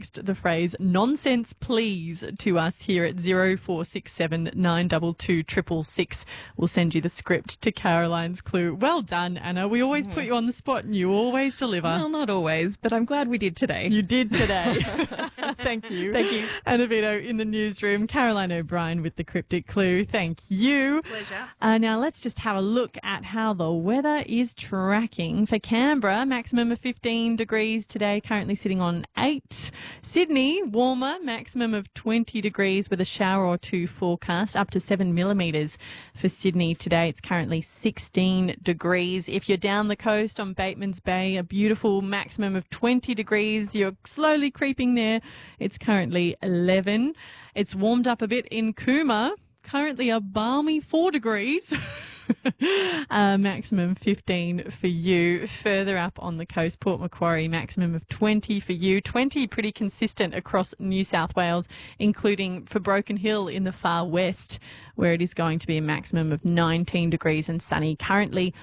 text the phrase nonsense please to us here at 0467 922 666. We'll send you the script to Caroline's Clue. Well done, Anna. We always put you on the spot and you always deliver. Well, not always, but I'm glad we did today. You did today. Thank you. Thank you. Anna Vito in the newsroom. Caroline O'Brien with the cryptic clue. Thank you. Pleasure. Now let's just have a look at how the weather is tracking for Canberra. Maximum of 15 degrees today, currently sitting on 8. Sydney, warmer, maximum of 20 degrees with a shower or two forecast, up to 7 millimetres for Sydney today. It's currently 16 degrees. If you're down the coast on Bateman's Bay, a beautiful maximum of 20 degrees. You're slowly creeping there. It's currently 11. It's warmed up a bit in Cooma. Currently a balmy 4 degrees. Maximum 15 for you. Further up on the coast, Port Macquarie, maximum of 20 for you. 20 pretty consistent across New South Wales, including for Broken Hill in the far west, where it is going to be a maximum of 19 degrees and sunny. Currently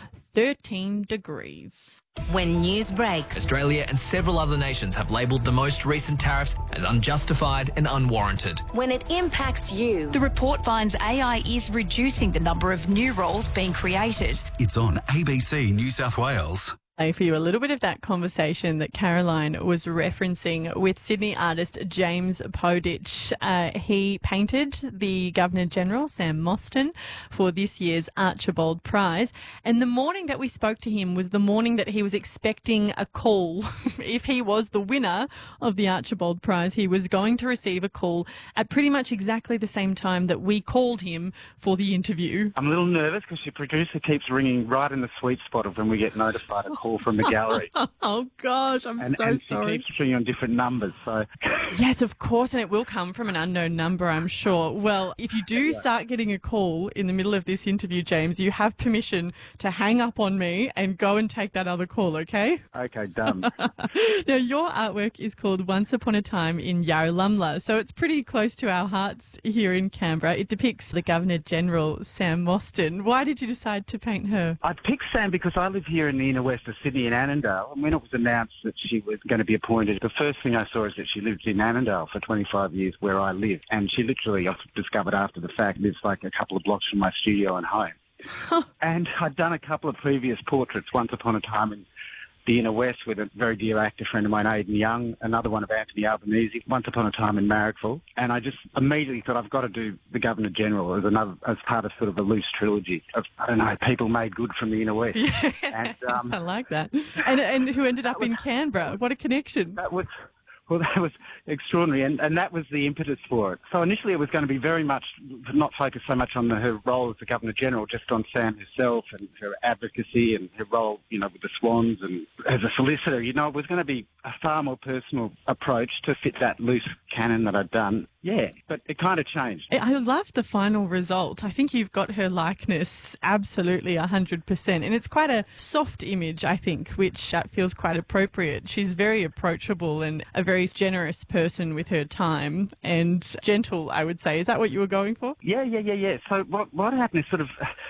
13 degrees. When news breaks, Australia and several other nations have labelled the most recent tariffs as unjustified and unwarranted. when it impacts you, The report finds AI is reducing the number of new roles being created. It's on ABC New South Wales. Play for you a little bit of that conversation that Caroline was referencing with Sydney artist James Podich. He painted the Governor-General, Sam Mostyn, for this year's Archibald Prize. And the morning that we spoke to him was the morning that he was expecting a call. If he was the winner of the Archibald Prize, he was going to receive a call at pretty much exactly the same time that we called him for the interview. I'm a little nervous because your producer keeps ringing right in the sweet spot of when we get notified a call from the gallery. Oh, gosh, I'm And so she sorry. keeps ringing on different numbers, so... Yes, of course, and it will come from an unknown number, I'm sure. Well, if you do start getting a call in the middle of this interview, James, you have permission to hang up on me and go and take that other call, okay? Okay, done. Now, your artwork is called Once Upon a Time in Yarralumla, so it's pretty close to our hearts here in Canberra. It depicts the Governor-General, Sam Mostyn. Why did you decide to paint her? I picked Sam because I live here in the inner west of Sydney in Annandale, and when it was announced that she was going to be appointed, the first thing I saw is that she lived in Annandale for 25 years where I live, and she literally, I've discovered after the fact, lives like a couple of blocks from my studio and home. And I'd done a couple of previous portraits, Once Upon a Time in the inner west with a very dear actor friend of mine, Aidan Young, another one of Anthony Albanese, Once Upon a Time in Marrickville, and I just immediately thought I've got to do the Governor-General as part of sort of a loose trilogy of, I don't know, people made good from the inner west. Yeah, And, I like that. And who ended up in Canberra? What a connection. That was extraordinary, and that was the impetus for it. So initially it was going to be very much not focused so much on her role as the Governor-General, just on Sam herself and her advocacy and her role, with the Swans and as a solicitor. It was going to be a far more personal approach to fit that loose canon that I'd done. Yeah, but it kind of changed. I love the final result. I think you've got her likeness absolutely 100%. And it's quite a soft image, I think, which feels quite appropriate. She's very approachable and a very generous person with her time and gentle, I would say. Is that what you were going for? Yeah. So what happened is sort of...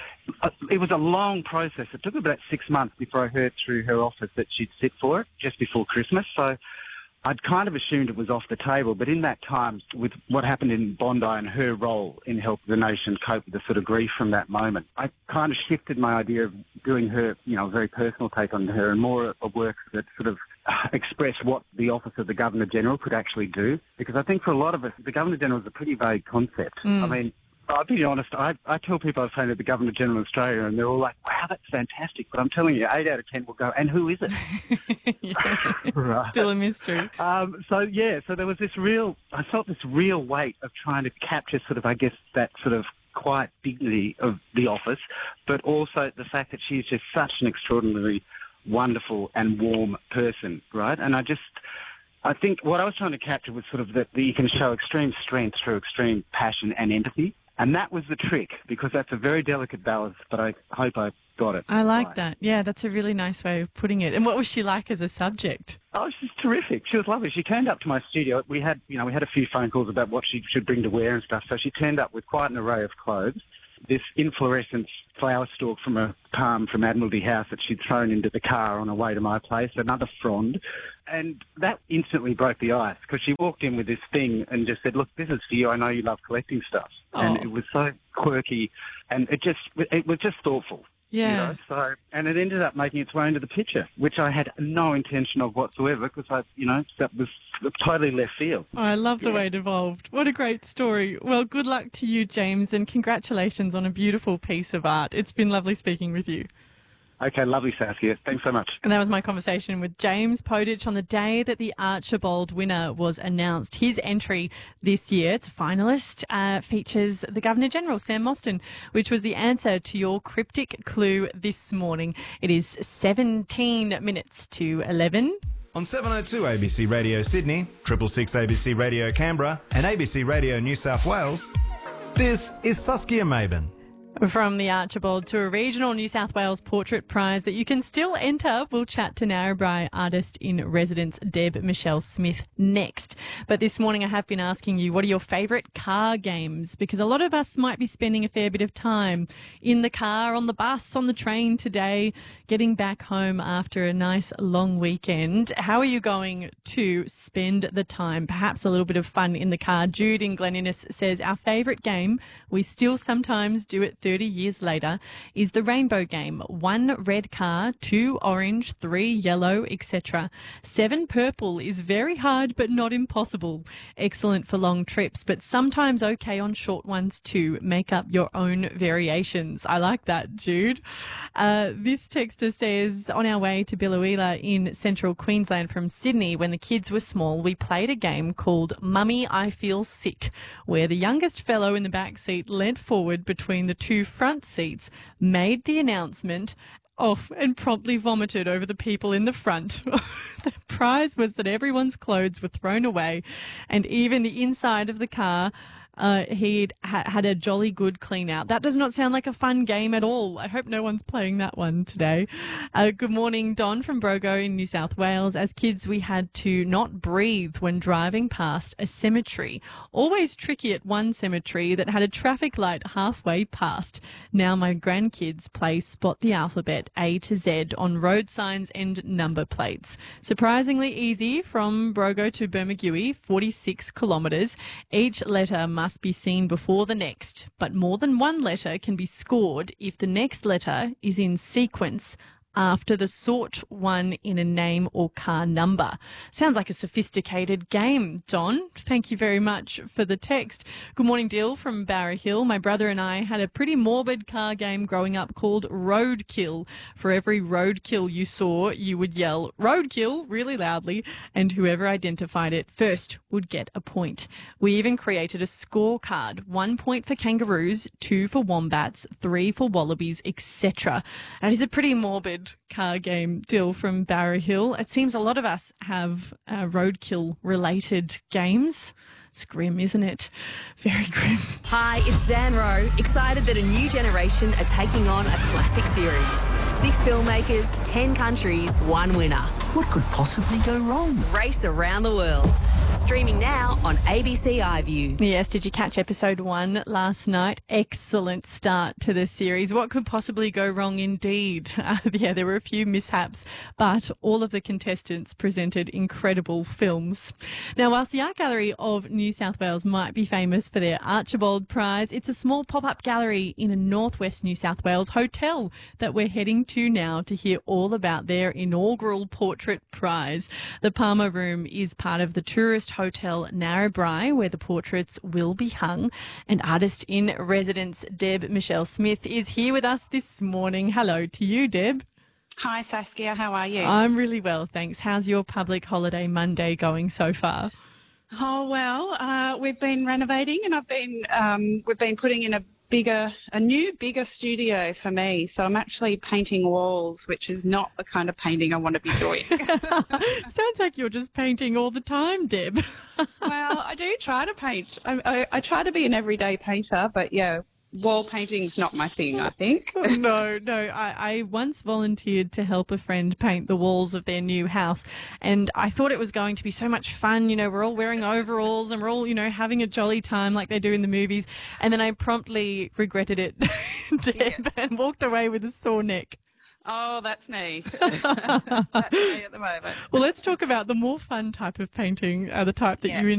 It was a long process. It took about 6 months before I heard through her office that she'd sit for it just before Christmas. So I'd kind of assumed it was off the table. But in that time, with what happened in Bondi and her role in helping the nation cope with the sort of grief from that moment, I kind of shifted my idea of doing her, a very personal take on her and more a work that sort of express what the Office of the Governor-General could actually do. Because I think for a lot of us, the Governor-General is a pretty vague concept. I mean, I'll be honest, I tell people I've painted the Governor-General of Australia and they're all like, wow, that's fantastic. But I'm telling you, 8 out of 10 will go, and who is it? Right. Still a mystery. So there was I felt this real weight of trying to capture sort of, I guess, that sort of quiet dignity of the office, but also the fact that she's just such an extraordinarily wonderful and warm person, right? And I think what I was trying to capture was sort of that you can show extreme strength through extreme passion and empathy. And that was the trick, because that's a very delicate balance, but I hope I got it. I like right. that. Yeah, that's a really nice way of putting it. And what was she like as a subject? Oh, she's terrific. She was lovely. She turned up to my studio. We had a few phone calls about what she should bring to wear and stuff. So she turned up with quite an array of clothes. This inflorescence flower stalk from a palm from Admiralty House that she'd thrown into the car on her way to my place, another frond, And that instantly broke the ice because she walked in with this thing and just said, look, this is for you. I know you love collecting stuff. And it was so quirky and it was just thoughtful. Yeah. You know? So, and it ended up making its way into the picture, which I had no intention of whatsoever because that was totally left field. Oh, I love the way it evolved. What a great story. Well, good luck to you, James, and congratulations on a beautiful piece of art. It's been lovely speaking with you. Okay, lovely, Saskia. Thanks so much. And that was my conversation with James Podich on the day that the Archibald winner was announced. His entry this year, it's a finalist, features the Governor-General, Sam Mostyn, which was the answer to your cryptic clue this morning. It is 17 minutes to 11. On 702 ABC Radio Sydney, 666 ABC Radio Canberra and ABC Radio New South Wales, this is Saskia Maben. From the Archibald to a regional New South Wales portrait prize that you can still enter. We'll chat to Narrabri artist in residence Deb Michelle Smith next. But this morning I have been asking you, what are your favourite car games? Because a lot of us might be spending a fair bit of time in the car, on the bus, on the train today, getting back home after a nice long weekend. How are you going to spend the time? Perhaps a little bit of fun in the car. Jude in Glen Innes says our favourite game, we still sometimes do it 30 years later, is the rainbow game. 1 red car, 2 orange, 3 yellow, etc. 7 purple is very hard but not impossible. Excellent for long trips, but sometimes okay on short ones too. Make up your own variations. I like that, Jude. This texter says, on our way to Biloela in central Queensland from Sydney, when the kids were small, we played a game called Mummy, I Feel Sick, where the youngest fellow in the back seat leant forward between the 2 front seats, made the announcement, and promptly vomited over the people in the front. The prize was that everyone's clothes were thrown away, and even the inside of the car he'd had a jolly good clean out. That does not sound like a fun game at all. I hope no one's playing that one today. Good morning, Don from Brogo in New South Wales. As kids, we had to not breathe when driving past a cemetery. Always tricky at one cemetery that had a traffic light halfway past. Now my grandkids play Spot the Alphabet A to Z on road signs and number plates. Surprisingly easy from Brogo to Bermagui, 46 kilometres. Each letter must be seen before the next, but more than one letter can be scored if the next letter is in sequence after the sought one in a name or car number. Sounds like a sophisticated game, Don. Thank you very much for the text. Good morning, Dill from Barra Hill. My brother and I had a pretty morbid car game growing up called Roadkill. For every roadkill you saw, you would yell Roadkill really loudly, and whoever identified it first would get a point. We even created a scorecard. 1 point for kangaroos, 2 for wombats, 3 for wallabies, etc. That is a pretty morbid car game, Dill from Barra Hill. It seems a lot of us have roadkill related games. It's grim, isn't it? Very grim. Hi, it's Zanro. Excited that a new generation are taking on a classic series. 6 filmmakers, 10 countries, 1 winner. What could possibly go wrong? Race around the world. Streaming now on ABC iView. Yes, did you catch episode 1 last night? Excellent start to the series. What could possibly go wrong indeed? Yeah, there were a few mishaps, but all of the contestants presented incredible films. Now, whilst the Art Gallery of New South Wales might be famous for their Archibald Prize, it's a small pop-up gallery in a northwest New South Wales hotel that we're heading to now to hear all about their inaugural portrait prize. The Palmer Room is part of the tourist hotel Narrabri, where the portraits will be hung. And artist in residence Deb Michelle Smith is here with us this morning. Hello to you, Deb. Hi, Saskia. How are you? I'm really well, thanks. How's your public holiday Monday going so far? Oh, well, we've been renovating and we've been putting in a new, bigger studio for me. So I'm actually painting walls, which is not the kind of painting I want to be doing. Sounds like you're just painting all the time, Deb. Well, I do try to paint. I try to be an everyday painter, but yeah, wall painting's not my thing, I think. No. I once volunteered to help a friend paint the walls of their new house, and I thought it was going to be so much fun. You know, we're all wearing overalls and we're all, having a jolly time like they do in the movies. And then I promptly regretted it, Deb, and walked away with a sore neck. Oh, that's me. That's me at the moment. Well, let's talk about the more fun type of painting, the type that you